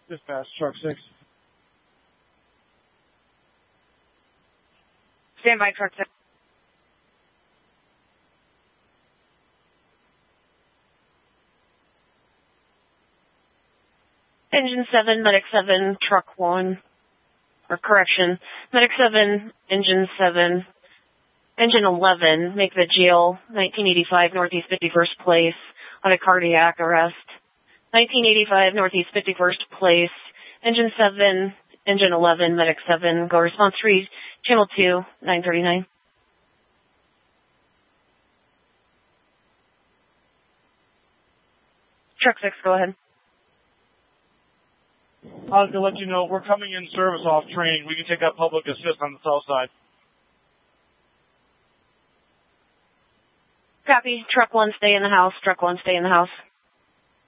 Dispatch, truck 6. Stand by, truck 6. Engine 7, Medic 7, truck 1. Or correction, Medic 7, Engine 7, Engine 11, make the jail, 1985 Northeast 51st Place, on a cardiac arrest. 1985 Northeast 51st Place, Engine 7, Engine 11, Medic 7, go response 3, Channel 2, 939. Truck 6, go ahead. To let you know, we're coming in service off train. We can take that public assist on the south side. Copy. Truck 1, stay in the house. Truck 1, stay in the house.